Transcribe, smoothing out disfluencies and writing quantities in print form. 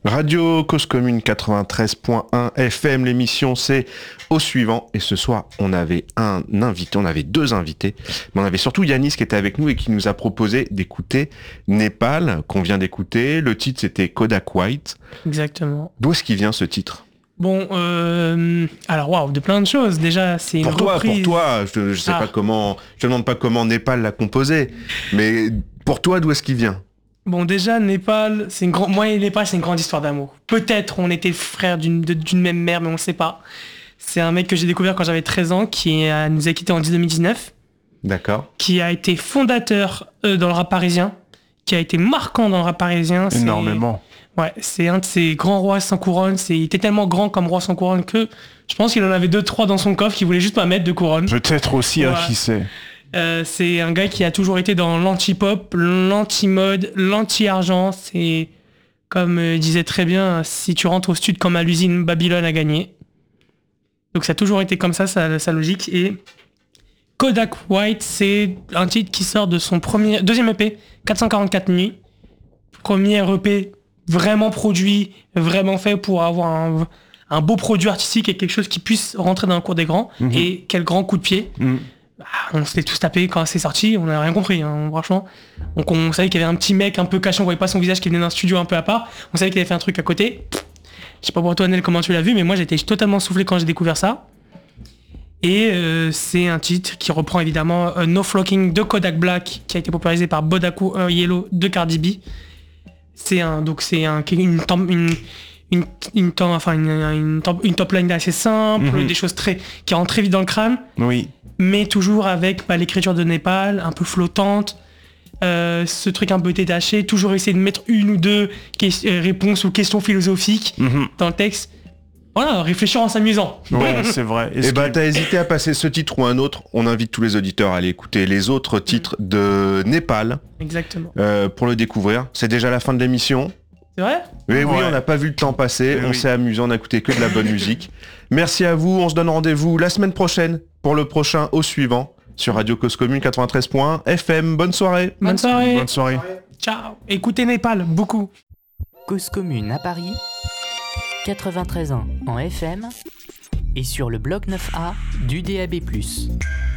Radio Cause Commune 93.1 FM, l'émission c'est Au Suivant, et ce soir on avait un invité, on avait deux invités, mais on avait surtout Yanis qui était avec nous et qui nous a proposé d'écouter Népal, qu'on vient d'écouter. Le titre c'était Kodak White. Exactement. D'où est-ce qu'il vient ce titre ? Bon, alors waouh, de plein de choses. Déjà, c'est une reprise. Pour toi, je sais pas comment, je te demande pas comment Népal l'a composé, mais pour toi, d'où est-ce qu'il vient ? Bon, déjà, Népal, moi et Népal, c'est une grande histoire d'amour. Peut-être on était frères d'une même mère, mais on le sait pas. C'est un mec que j'ai découvert quand j'avais 13 ans, qui nous a quittés en 2019. D'accord. Qui a été fondateur dans le rap parisien, qui a été marquant dans le rap parisien. Énormément. Ouais, c'est un de ces grands rois sans couronne. Il était tellement grand comme roi sans couronne que je pense qu'il en avait 2-3 dans son coffre qu'il voulait juste pas mettre de couronne. Peut-être aussi, ouais. Qui sait. C'est un gars qui a toujours été dans l'anti-pop, l'anti-mode, l'anti-argent. C'est, comme disait très bien, si tu rentres au stud comme à l'usine, Babylone a gagné. Donc ça a toujours été comme ça, sa logique. Et Kodak White, c'est un titre qui sort de son deuxième EP, 444 nuits. Premier EP vraiment produit, vraiment fait pour avoir un beau produit artistique et quelque chose qui puisse rentrer dans le cours des grands. Mm-hmm. Et quel grand coup de pied. Mm. On s'était tous tapés quand c'est sorti, on n'a rien compris, hein, franchement. Donc on savait qu'il y avait un petit mec un peu caché, on voyait pas son visage qui venait d'un studio un peu à part. On savait qu'il avait fait un truc à côté. Je sais pas pour toi, Nel, comment tu l'as vu, mais moi j'étais totalement soufflé quand j'ai découvert ça. Et c'est un titre qui reprend évidemment No Flocking de Kodak Black, qui a été popularisé par Bodaku Yellow de Cardi B. C'est une top line assez simple, des choses qui rentrent très vite dans le crâne. Oui. Mais toujours avec l'écriture de Népal, un peu flottante, ce truc un peu détaché, toujours essayer de mettre une ou deux réponses ou questions philosophiques dans le texte. Voilà, réfléchir en s'amusant. Ouais, c'est vrai. Et t'as hésité à passer ce titre ou un autre. On invite tous les auditeurs à aller écouter les autres titres de Népal. Exactement. Pour le découvrir. C'est déjà la fin de l'émission. C'est vrai ? Oui, on n'a pas vu le temps passer. On s'est amusé, on a écouté que de la bonne musique. Merci à vous. On se donne rendez-vous la semaine prochaine pour le prochain Au Suivant sur Radio Cause Commune 93.1 FM. Bonne soirée. Bonne soirée. Bonne soirée. Ciao. Écoutez Népal, beaucoup. Cause Commune à Paris, 93 ans en FM et sur le bloc 9A du DAB+.